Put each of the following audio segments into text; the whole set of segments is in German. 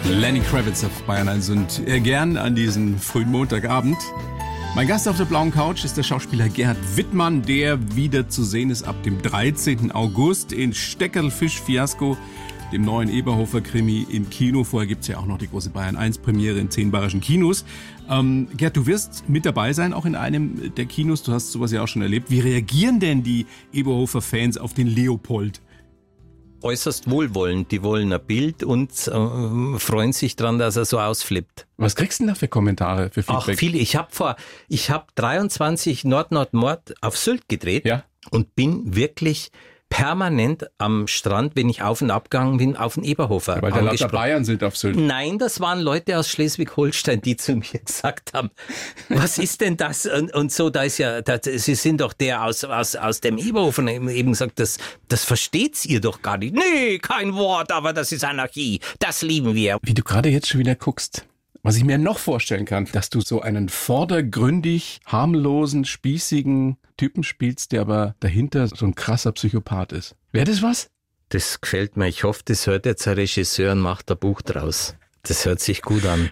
Lenny Kravitz auf Bayern 1 und gern an diesen frühen Montagabend. Mein Gast auf der blauen Couch ist der Schauspieler Gerhard Wittmann, der wieder zu sehen ist ab dem 13. August in Steckerlfisch-Fiasko, dem neuen Eberhofer-Krimi im Kino. Vorher gibt es ja auch noch die große Bayern 1-Premiere in 10 bayerischen Kinos. Gerd, du wirst mit dabei sein, auch in einem der Kinos. Du hast sowas ja auch schon erlebt. Wie reagieren denn die Eberhofer-Fans auf den Leopold? Äußerst wohlwollend. Die wollen ein Bild und freuen sich dran, dass er so ausflippt. Was kriegst du denn da für Kommentare, für Feedback? Ach, viele. Ich hab 23 Nord-Nord-Mord auf Sylt gedreht, ja, und bin wirklich permanent am Strand, wenn ich auf und abgegangen bin, auf den Eberhofer. Ja, weil da lauter Bayern sind auf Sylt. Nein, das waren Leute aus Schleswig-Holstein, die zu mir gesagt haben, was ist denn das? Und so, da ist ja, Sie sind doch der aus dem Eberhofer. Und eben gesagt, das versteht's ihr doch gar nicht. Nee, kein Wort, aber das ist Anarchie. Das lieben wir. Wie du gerade jetzt schon wieder guckst. Was ich mir noch vorstellen kann, dass du so einen vordergründig, harmlosen, spießigen Typen spielst, der aber dahinter so ein krasser Psychopath ist. Wäre das was? Das gefällt mir. Ich hoffe, das hört jetzt ein Regisseur und macht ein Buch draus. Das hört sich gut an.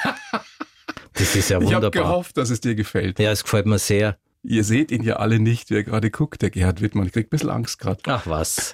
Das ist ja wunderbar. Ich habe gehofft, dass es dir gefällt. Ja, es gefällt mir sehr. Ihr seht ihn ja alle nicht, wie er gerade guckt, der Gerhard Wittmann. Ich krieg ein bisschen Angst gerade. Ach was.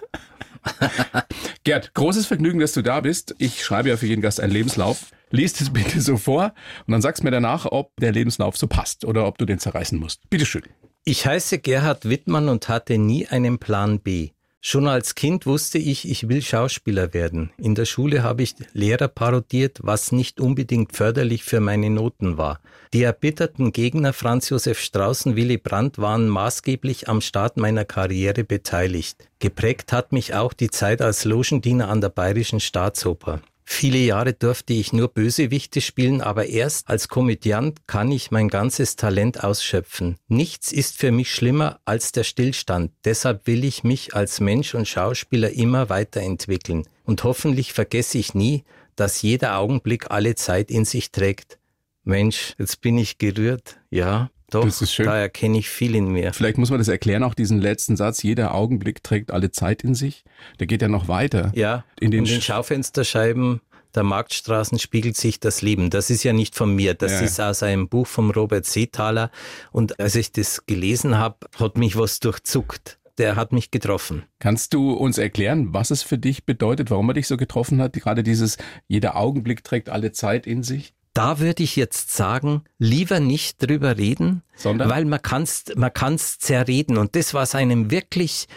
Gerd, großes Vergnügen, dass du da bist. Ich schreibe ja für jeden Gast einen Lebenslauf. Lies es bitte so vor und dann sagst mir danach, ob der Lebenslauf so passt oder ob du den zerreißen musst. Bitteschön. Ich heiße Gerhard Wittmann und hatte nie einen Plan B. Schon als Kind wusste ich will Schauspieler werden. In der Schule habe ich Lehrer parodiert, was nicht unbedingt förderlich für meine Noten war. Die erbitterten Gegner Franz Josef Strauß und Willy Brandt waren maßgeblich am Start meiner Karriere beteiligt. Geprägt hat mich auch die Zeit als Logendiener an der Bayerischen Staatsoper. Viele Jahre durfte ich nur Bösewichte spielen, aber erst als Komödiant kann ich mein ganzes Talent ausschöpfen. Nichts ist für mich schlimmer als der Stillstand. Deshalb will ich mich als Mensch und Schauspieler immer weiterentwickeln. Und hoffentlich vergesse ich nie, dass jeder Augenblick alle Zeit in sich trägt. Mensch, jetzt bin ich gerührt. Ja, doch, das ist schön. Da erkenne ich viel in mir. Vielleicht muss man das erklären, auch diesen letzten Satz. Jeder Augenblick trägt alle Zeit in sich. Der geht ja noch weiter. Ja, in den Schaufensterscheiben der Marktstraßen spiegelt sich das Leben. Das ist ja nicht von mir. Das ist aus einem Buch von Robert Seethaler. Und als ich das gelesen habe, hat mich was durchzuckt. Der hat mich getroffen. Kannst du uns erklären, was es für dich bedeutet, warum er dich so getroffen hat? Gerade dieses, jeder Augenblick trägt alle Zeit in sich. Da würde ich jetzt sagen, lieber nicht drüber reden, sondern? Weil man kann's zerreden. Und das, was einen wirklich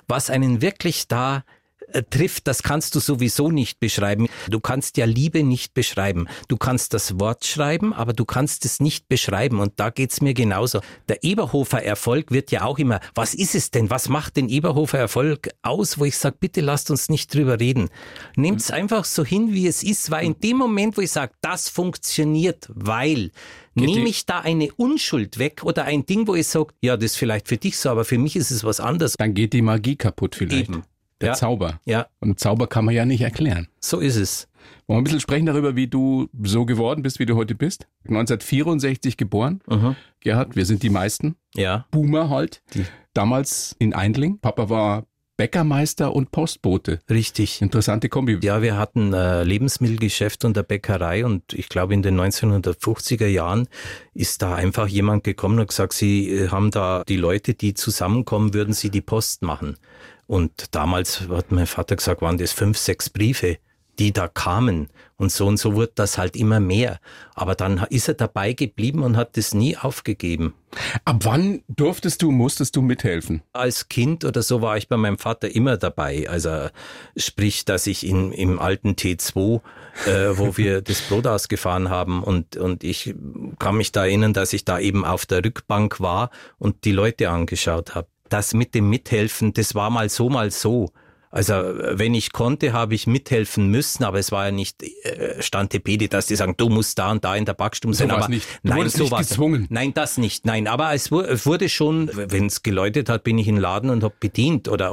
da trifft, das kannst du sowieso nicht beschreiben. Du kannst ja Liebe nicht beschreiben. Du kannst das Wort schreiben, aber du kannst es nicht beschreiben. Und da geht's mir genauso. Der Eberhofer-Erfolg wird ja auch immer, was ist es denn? Was macht den Eberhofer-Erfolg aus, wo ich sage, bitte lasst uns nicht drüber reden. Nehmt's einfach so hin, wie es ist, weil in dem Moment, wo ich sage, das funktioniert, weil... Nehme ich da eine Unschuld weg oder ein Ding, wo ich sage, ja, das ist vielleicht für dich so, aber für mich ist es was anderes. Dann geht die Magie kaputt vielleicht. Eben. Der Zauber. Ja. Und Zauber kann man ja nicht erklären. So ist es. Wollen wir ein bisschen sprechen darüber, wie du so geworden bist, wie du heute bist? 1964 geboren. Gerhard, wir sind die meisten. Ja. Boomer halt. Damals in Eindling. Papa war Bäckermeister und Postbote. Richtig. Interessante Kombi. Ja, wir hatten ein Lebensmittelgeschäft und eine Bäckerei und ich glaube in den 1950er Jahren ist da einfach jemand gekommen und gesagt, sie haben da die Leute, die zusammenkommen, würden sie die Post machen. Und damals hat mein Vater gesagt, waren das 5, 6 Briefe, die da kamen. Und so wurde das halt immer mehr. Aber dann ist er dabei geblieben und hat das nie aufgegeben. Ab wann musstest du mithelfen? Als Kind oder so war ich bei meinem Vater immer dabei. Also sprich, dass ich im alten T2, wo wir das Brot ausgefahren haben und ich kann mich da erinnern, dass ich da eben auf der Rückbank war und die Leute angeschaut habe. Das mit dem Mithelfen, das war mal so, mal so. Also wenn ich konnte, habe ich mithelfen müssen, aber es war ja nicht Stantepede, dass die sagen, du musst da und da in der Backstube sein. So aber nicht. Du nein, wurdest nicht gezwungen. Nein, das nicht. Nein, aber es wurde schon, wenn es geläutet hat, bin ich in den Laden und habe bedient oder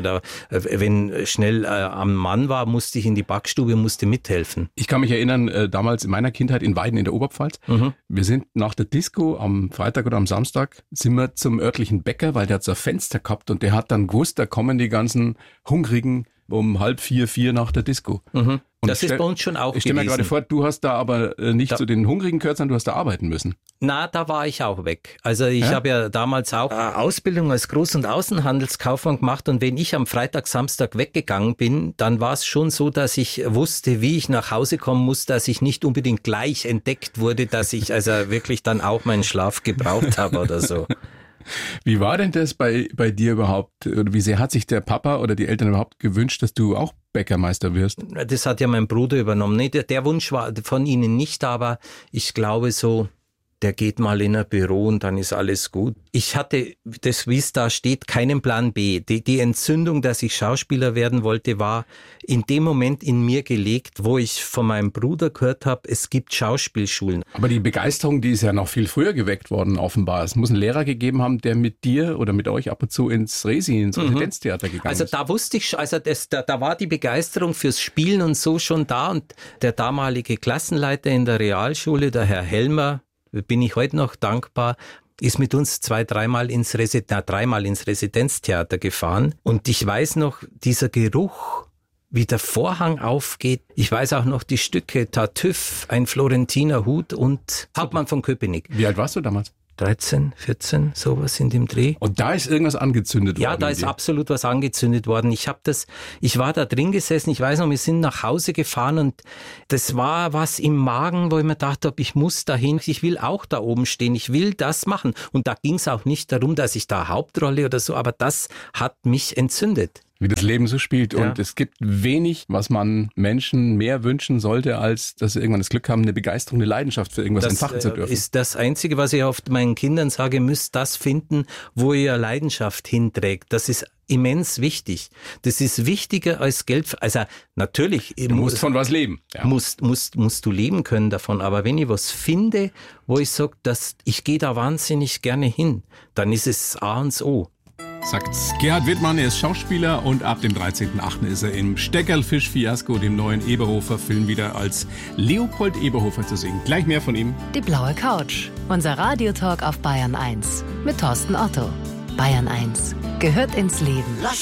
wenn schnell am Mann war, musste ich in die Backstube, musste mithelfen. Ich kann mich erinnern, damals in meiner Kindheit in Weiden in der Oberpfalz. Wir sind nach der Disco am Freitag oder am Samstag sind wir zum örtlichen Bäcker, weil der hat so ein Fenster gehabt und der hat dann gewusst, da kommen die ganzen Hungrigen um 3:30, 4 nach der Disco. Das ist bei uns schon auch gewesen. Ich stelle mir gerade vor, du hast da aber nicht zu den hungrigen gehört, sondern du hast da arbeiten müssen. Na, da war ich auch weg. Also ich habe ja damals auch Ausbildung als Groß- und Außenhandelskaufmann gemacht und wenn ich am Freitag, Samstag weggegangen bin, dann war es schon so, dass ich wusste, wie ich nach Hause kommen muss, dass ich nicht unbedingt gleich entdeckt wurde, dass ich also wirklich dann auch meinen Schlaf gebraucht habe oder so. Wie war denn das bei dir überhaupt? Wie sehr hat sich der Papa oder die Eltern überhaupt gewünscht, dass du auch Bäckermeister wirst? Das hat ja mein Bruder übernommen. Nee, der Wunsch war von ihnen nicht, aber ich glaube so, der geht mal in ein Büro und dann ist alles gut. Ich hatte, das wie es da steht, keinen Plan B. Die Entzündung, dass ich Schauspieler werden wollte, war in dem Moment in mir gelegt, wo ich von meinem Bruder gehört habe, es gibt Schauspielschulen. Aber die Begeisterung, die ist ja noch viel früher geweckt worden, offenbar. Es muss einen Lehrer gegeben haben, der mit dir oder mit euch ab und zu ins Residenztheater gegangen ist. Also da wusste ich, also da war die Begeisterung fürs Spielen und so schon da und der damalige Klassenleiter in der Realschule, der Herr Helmer, bin ich heute noch dankbar, ist mit uns dreimal ins Residenztheater gefahren. Und ich weiß noch, dieser Geruch, wie der Vorhang aufgeht. Ich weiß auch noch die Stücke Tartüff, ein Florentiner Hut und Hauptmann von Köpenick. Wie alt warst du damals? 13, 14, sowas in dem Dreh. Und da ist irgendwas angezündet worden? Ja, da ist absolut was angezündet worden. Ich war da drin gesessen, ich weiß noch, wir sind nach Hause gefahren und das war was im Magen, wo ich mir dachte, ich muss dahin, ich will auch da oben stehen, ich will das machen. Und da ging es auch nicht darum, dass ich da Hauptrolle oder so, aber das hat mich entzündet. Wie das Leben so spielt. Ja. Und es gibt wenig, was man Menschen mehr wünschen sollte, als dass sie irgendwann das Glück haben, eine Begeisterung, eine Leidenschaft für irgendwas entfachen zu dürfen. Das ist das Einzige, was ich oft meinen Kindern sage, ihr müsst das finden, wo ihr Leidenschaft hinträgt. Das ist immens wichtig. Das ist wichtiger als Geld. Also natürlich. Du musst von was leben. Ja. Musst du leben können davon. Aber wenn ich was finde, wo ich sage, ich gehe da wahnsinnig gerne hin, dann ist es A und O. Sagt Gerhard Wittmann, er ist Schauspieler und ab dem 13.8. ist er im Steckerlfisch-Fiasko, dem neuen Eberhofer-Film, wieder als Leopold Eberhofer zu sehen. Gleich mehr von ihm. Die blaue Couch, unser Radiotalk auf Bayern 1 mit Thorsten Otto. Bayern 1 gehört ins Leben.